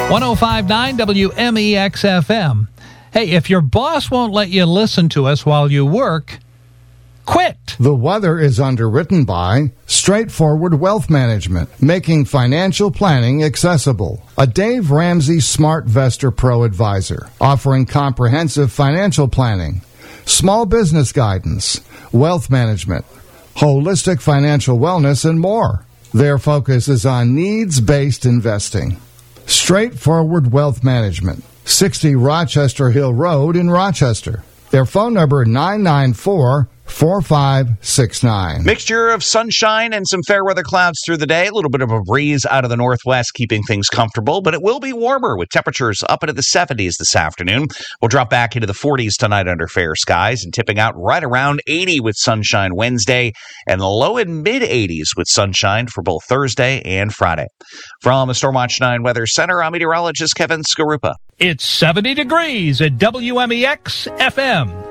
105.9 WMEX FM. Hey, if your boss won't let you listen to us while you work, quit. The weather is underwritten by Straightforward Wealth Management, making financial planning accessible. A Dave Ramsey Smart Vestor Pro advisor, offering comprehensive financial planning, small business guidance, wealth management, holistic financial wellness, and more. Their focus is on needs-based investing. Straightforward Wealth Management, 60 Rochester Hill Road in Rochester. Their phone number 994-4569. Mixture of sunshine and some fair weather clouds through the day. A little bit of a breeze out of the northwest, keeping things comfortable, but it will be warmer with temperatures up into the 70s this afternoon. We'll drop back into the 40s tonight under fair skies and tipping out right around 80 with sunshine Wednesday and the low and mid 80s with sunshine for both Thursday and Friday. From the Stormwatch 9 Weather Center, I'm meteorologist Kevin Skarupa. It's 70 degrees at WMEX FM.